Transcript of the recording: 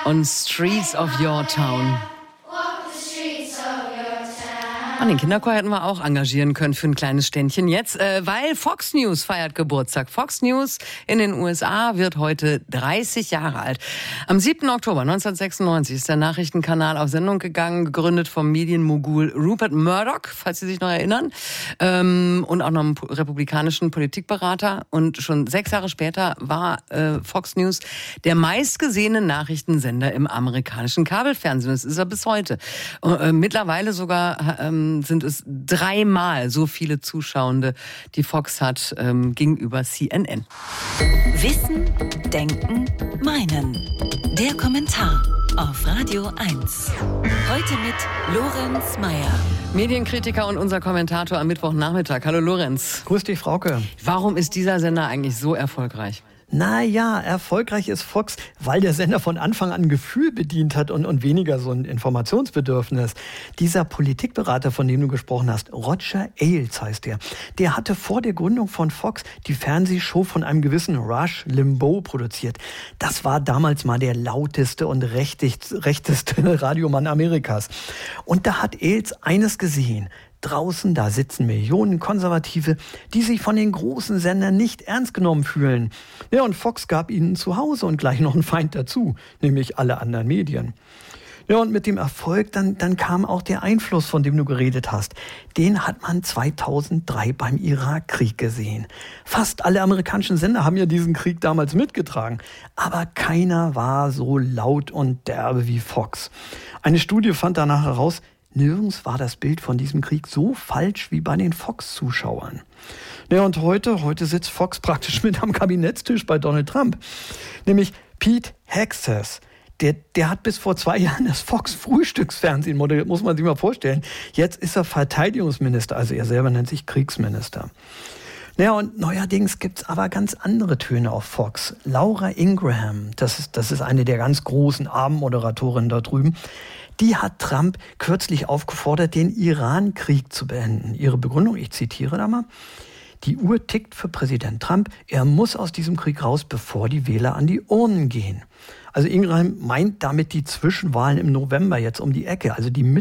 und Streets of Your Town. Und den Kinderchor hätten wir auch engagieren können für ein kleines Ständchen jetzt, weil Fox News feiert Geburtstag. Fox News in den USA wird heute 30 Jahre alt. Am 7. Oktober 1996 ist der Nachrichtenkanal auf Sendung gegangen, gegründet vom Medienmogul Rupert Murdoch, falls Sie sich noch erinnern, und auch noch einem republikanischen Politikberater. Und schon 6 Jahre später war Fox News der meistgesehene Nachrichtensender im amerikanischen Kabelfernsehen. Das ist er bis heute. Mittlerweile sogar sind es 3-mal so viele Zuschauende, die Fox hat, gegenüber CNN. Wissen, Denken, Meinen. Der Kommentar auf Radio 1. Heute mit Lorenz Meyer. Medienkritiker und unser Kommentator am Mittwochnachmittag. Hallo Lorenz. Grüß dich, Frauke. Warum ist dieser Sender eigentlich so erfolgreich? Naja, erfolgreich ist Fox, weil der Sender von Anfang an Gefühl bedient hat und weniger so ein Informationsbedürfnis. Dieser Politikberater, von dem du gesprochen hast, Roger Ailes heißt der hatte vor der Gründung von Fox die Fernsehshow von einem gewissen Rush Limbaugh produziert. Das war damals mal der lauteste und rechteste Radiomann Amerikas. Und da hat Ailes eines gesehen. Draußen, da sitzen Millionen Konservative, die sich von den großen Sendern nicht ernst genommen fühlen. Ja, und Fox gab ihnen zu Hause und gleich noch einen Feind dazu, nämlich alle anderen Medien. Ja, und mit dem Erfolg, dann kam auch der Einfluss, von dem du geredet hast. Den hat man 2003 beim Irakkrieg gesehen. Fast alle amerikanischen Sender haben ja diesen Krieg damals mitgetragen. Aber keiner war so laut und derbe wie Fox. Eine Studie fand danach heraus, nirgends war das Bild von diesem Krieg so falsch wie bei den Fox-Zuschauern. Ja, und heute sitzt Fox praktisch mit am Kabinettstisch bei Donald Trump. Nämlich Pete Hegseth. Der hat bis vor 2 Jahren das Fox-Frühstücksfernsehen moderiert, muss man sich mal vorstellen. Jetzt ist er Verteidigungsminister, also er selber nennt sich Kriegsminister. Naja, und neuerdings gibt's aber ganz andere Töne auf Fox. Laura Ingraham, das ist eine der ganz großen Abendmoderatorinnen da drüben, die hat Trump kürzlich aufgefordert, den Iran-Krieg zu beenden. Ihre Begründung, ich zitiere da mal: Die Uhr tickt für Präsident Trump. Er muss aus diesem Krieg raus, bevor die Wähler an die Urnen gehen. Also Ingraham meint damit die Zwischenwahlen im November jetzt um die Ecke, also die